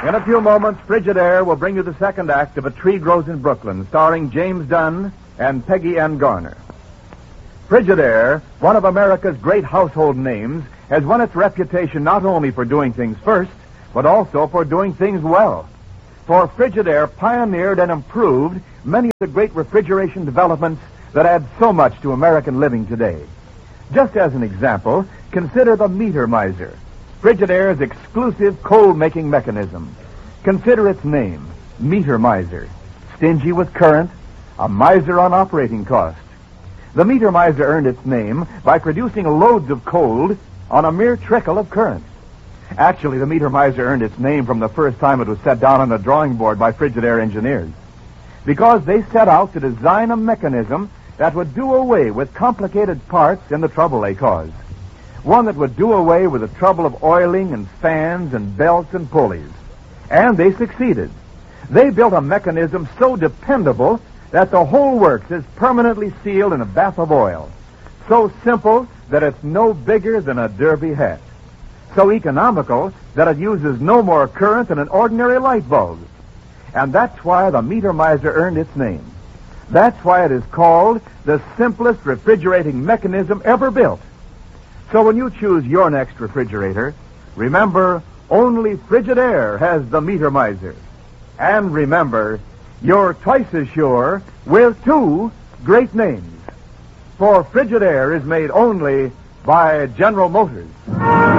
In a few moments, Frigidaire will bring you the second act of A Tree Grows in Brooklyn, starring James Dunn and Peggy Ann Garner. Frigidaire, one of America's great household names, has won its reputation not only for doing things first, but also for doing things well. For Frigidaire pioneered and improved many of the great refrigeration developments that add so much to American living today. Just as an example, consider the Meter Miser, Frigidaire's exclusive cold-making mechanism. Consider its name, Meter Miser. Stingy with current, a miser on operating cost. The Meter Miser earned its name by producing loads of cold on a mere trickle of current. Actually, the Meter Miser earned its name from the first time it was set down on the drawing board by Frigidaire engineers, because they set out to design a mechanism that would do away with complicated parts in the trouble they caused. One that would do away with the trouble of oiling and fans and belts and pulleys. And they succeeded. They built a mechanism so dependable that the whole works is permanently sealed in a bath of oil. So simple that it's no bigger than a derby hat. So economical that it uses no more current than an ordinary light bulb. And that's why the Meter Miser earned its name. That's why it is called the simplest refrigerating mechanism ever built. So when you choose your next refrigerator, remember, only Frigidaire has the Meter Miser. And remember, you're twice as sure with two great names. For Frigidaire is made only by General Motors.